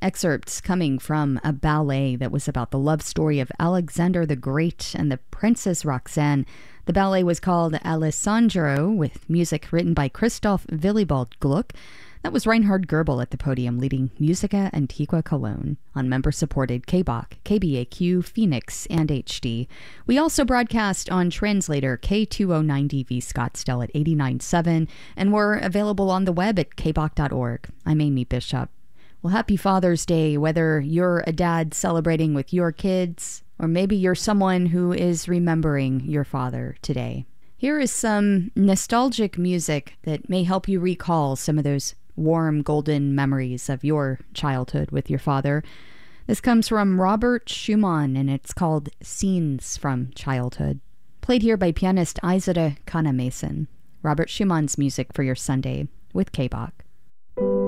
excerpts coming from a ballet that was about the love story of Alexander the Great and the Princess Roxanne. The ballet was called Alessandro, with music written by Christoph Willibald Gluck. That was Reinhard Goebel at the podium, leading Musica Antiqua Cologne on member-supported KBOC, KBAQ, Phoenix, and HD. We also broadcast on translator K209DV Scottsdale at 89.7, and we're available on the web at kboc.org. I'm Amy Bishop. Well, happy Father's Day, whether you're a dad celebrating with your kids, or maybe you're someone who is remembering your father today. Here is some nostalgic music that may help you recall some of those warm, golden memories of your childhood with your father. This comes from Robert Schumann, and it's called Scenes from Childhood. Played here by pianist Isadora Kana Mason. Robert Schumann's music for your Sunday with KBOC.